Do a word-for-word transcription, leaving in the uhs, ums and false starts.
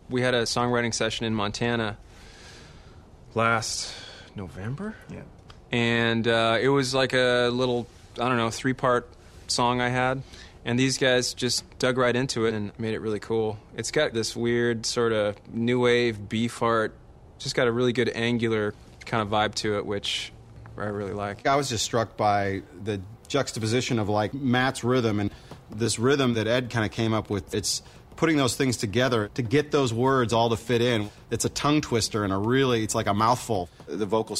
We had a songwriting session in Montana last November? Yeah. And uh, it was like a little, I don't know, three-part song I had. And these guys just dug right into it and made it really cool. It's got this weird sort of new wave beef-art, just got a really good angular kind of vibe to it, which I really like. I was just struck by the juxtaposition of like Matt's rhythm and this rhythm that Ed kind of came up with. It's putting those things together to get those words all to fit in. It's a tongue twister and a really, it's like a mouthful. The vocals